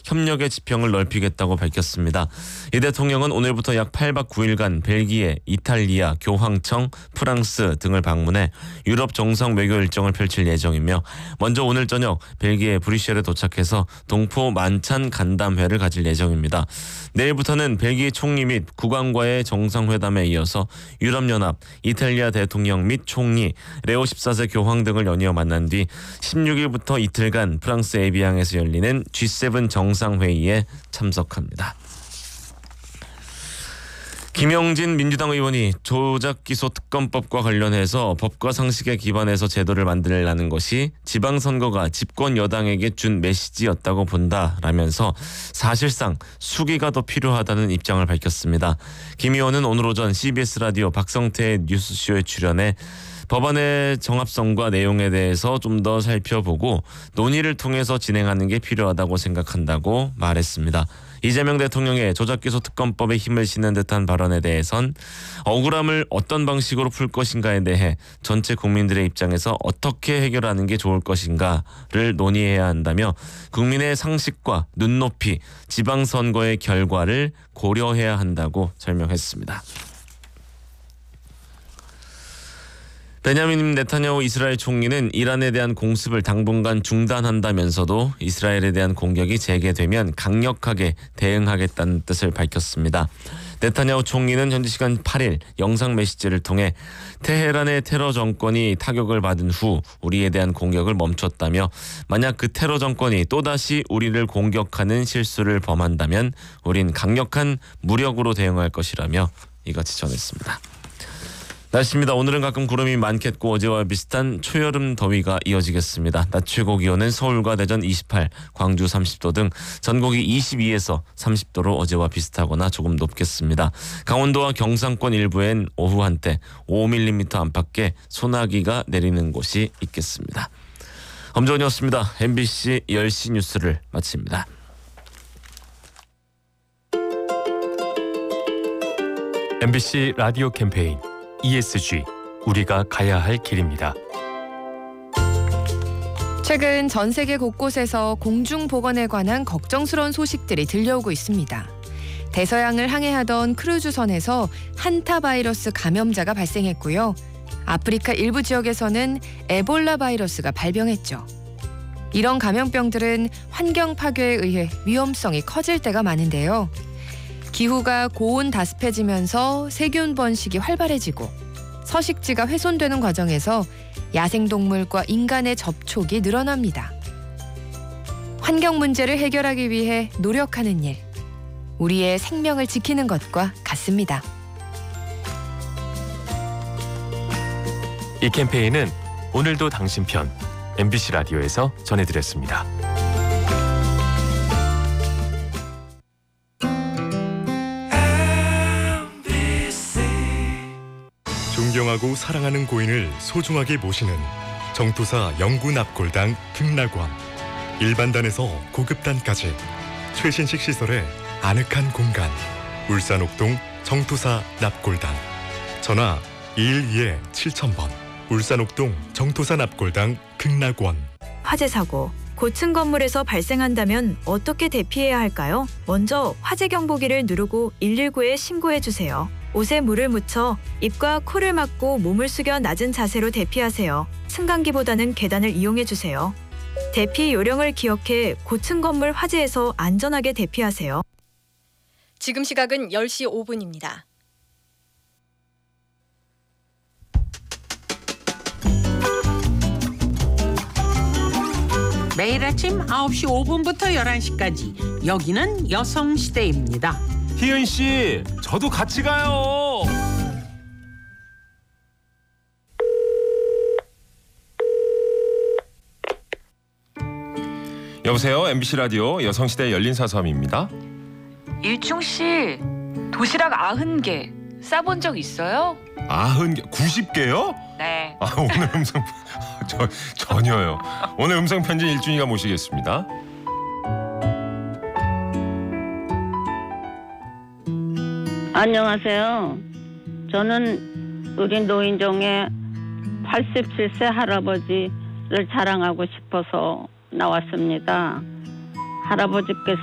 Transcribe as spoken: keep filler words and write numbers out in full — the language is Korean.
협력의 지평을 넓히겠다고 밝혔습니다. 이 대통령은 오늘부터 약 팔 박 구 일간 벨기에, 이탈리아, 교황청, 프랑스 등을 방문해 유럽 정상 외교 일정을 펼칠 예정이며 먼저 오늘 저녁 벨기에 브뤼셀에 도착해서 동포 만찬 간담회를 가질 예정입니다. 내일부터는 벨기에 총리 및 국왕과의 정상회담에 이어서 유럽연합, 이탈리아 대통령 및 총리, 레오 십사 세 교황 등을 연이어 만난 뒤 십육 일부터 이틀간 프랑스 에비앙에서 열리는 지 세븐 정상회의에 참석합니다. 김영진 민주당 의원이 조작기소특검법과 관련해서 법과 상식에 기반해서 제도를 만들라는 것이 지방선거가 집권 여당에게 준 메시지였다고 본다라면서 사실상 수기가 더 필요하다는 입장을 밝혔습니다. 김 의원은 오늘 오전 씨비에스 라디오 박성태의 뉴스쇼에 출연해 법안의 정합성과 내용에 대해서 좀 더 살펴보고 논의를 통해서 진행하는 게 필요하다고 생각한다고 말했습니다. 이재명 대통령의 조작기소특검법에 힘을 실는 듯한 발언에 대해선 억울함을 어떤 방식으로 풀 것인가에 대해 전체 국민들의 입장에서 어떻게 해결하는 게 좋을 것인가를 논의해야 한다며 국민의 상식과 눈높이, 지방선거의 결과를 고려해야 한다고 설명했습니다. 베냐민 네타냐후 이스라엘 총리는 이란에 대한 공습을 당분간 중단한다면서도 이스라엘에 대한 공격이 재개되면 강력하게 대응하겠다는 뜻을 밝혔습니다. 네타냐후 총리는 현지 시간 팔 일 영상 메시지를 통해 테헤란의 테러 정권이 타격을 받은 후 우리에 대한 공격을 멈췄다며 만약 그 테러 정권이 또다시 우리를 공격하는 실수를 범한다면 우린 강력한 무력으로 대응할 것이라며 이같이 전했습니다. 날씨입니다. 오늘은 가끔 구름이 많겠고 어제와 비슷한 초여름 더위가 이어지겠습니다. 낮 최고 기온은 서울과 대전 이십팔, 광주 삼십 도 등 전국이 이십이에서 삼십 도로 어제와 비슷하거나 조금 높겠습니다. 강원도와 경상권 일부엔 오후 한때 오 밀리미터 안팎의 소나기가 내리는 곳이 있겠습니다. 엄정원이었습니다. 엠비씨 열 시 뉴스를 마칩니다. 엠비씨 라디오 캠페인 이에스지 우리가 가야 할 길입니다. 최근 전 세계 곳곳에서 공중보건에 관한 걱정스러운 소식들이 들려오고 있습니다. 대서양을 항해하던 크루즈선에서 한타 바이러스 감염자가 발생했고요. 아프리카 일부 지역에서는 에볼라 바이러스가 발병했죠. 이런 감염병들은 환경 파괴에 의해 위험성이 커질 때가 많은데요. 기후가 고온 다습해지면서 세균 번식이 활발해지고 서식지가 훼손되는 과정에서 야생동물과 인간의 접촉이 늘어납니다. 환경 문제를 해결하기 위해 노력하는 일, 우리의 생명을 지키는 것과 같습니다. 이 캠페인은 오늘도 당신 편 엠비씨 라디오에서 전해드렸습니다. 존경하고 사랑하는 고인을 소중하게 모시는 정토사 영구납골당 극락원. 일반단에서 고급단까지 최신식 시설에 아늑한 공간. 울산 옥동 정토사 납골당. 전화 이일이 칠천 번. 울산 옥동 정토사 납골당 극락원. 화재 사고, 고층 건물에서 발생한다면 어떻게 대피해야 할까요? 먼저 화재 경보기를 누르고 일일구에 신고해 주세요. 옷에 물을 묻혀 입과 코를 막고 몸을 숙여 낮은 자세로 대피하세요. 승강기보다는 계단을 이용해 주세요. 대피 요령을 기억해 고층 건물 화재에서 안전하게 대피하세요. 지금 시각은 열 시 오 분입니다. 매일 아침 아홉 시 오 분부터 열한 시까지 여기는 여성시대입니다. 희은 씨, 저도 같이 가요. 여보세요, 엠비씨 라디오 여성시대 열린사서함입니다. 일중 씨, 도시락 아흔 개 싸본 적 있어요? 아흔 개, 구십 개요? 네. 아, 오늘 음성 저 전혀요. 오늘 음성 편지 일준이가 모시겠습니다. 안녕하세요. 저는 우리 노인정의 팔십칠 세 할아버지를 자랑하고 싶어서 나왔습니다. 할아버지께서